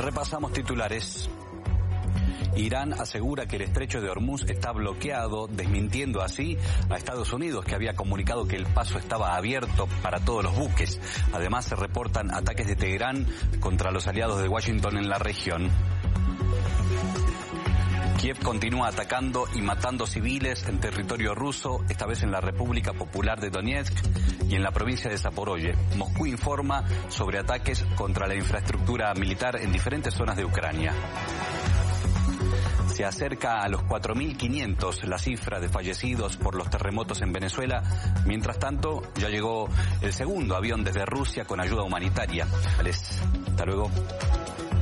Repasamos titulares. Irán asegura que el estrecho de Hormuz está bloqueado, desmintiendo así a Estados Unidos, que había comunicado que el paso estaba abierto para todos los buques. Además, se reportan ataques de Teherán contra los aliados de Washington en la región. Kiev continúa atacando y matando civiles en territorio ruso, esta vez en la República Popular de Donetsk y en la provincia de Zaporozhye. Moscú informa sobre ataques contra la infraestructura militar en diferentes zonas de Ucrania. Se acerca a los 4.500 la cifra de fallecidos por los terremotos en Venezuela. Mientras tanto, ya llegó el segundo avión desde Rusia con ayuda humanitaria. Hasta luego.